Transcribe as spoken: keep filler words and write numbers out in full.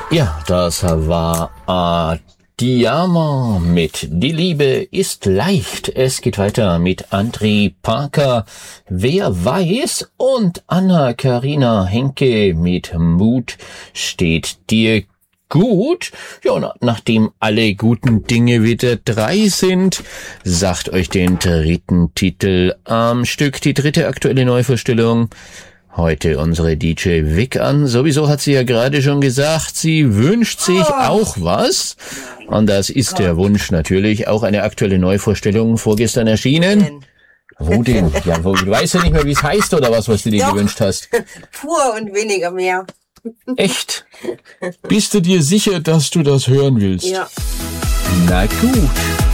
Ja, das war Adiyama mit Die Liebe ist leicht. Es geht weiter mit André Parker, Wer weiß, und Anna-Karina Henke mit Mut steht dir gut. Ja, und nachdem alle guten Dinge wieder drei sind, sagt euch den dritten Titel am Stück, die dritte aktuelle Neuvorstellung. Heute unsere D J Vic an. Sowieso hat sie ja gerade schon gesagt, sie wünscht sich oh. auch was. Und das ist Gott. Der Wunsch natürlich. Auch eine aktuelle Neuvorstellung vorgestern erschienen. Wo denn? Ja, wo, du weißt ja nicht mehr, wie es heißt oder was, was du dir Doch. gewünscht hast. Pur und weniger mehr. Echt? Bist du dir sicher, dass du das hören willst? Ja. Na gut.